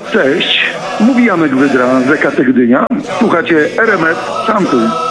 Cześć, mówi Janek Wydra z EKT Gdynia. Słuchacie RMF Samtu.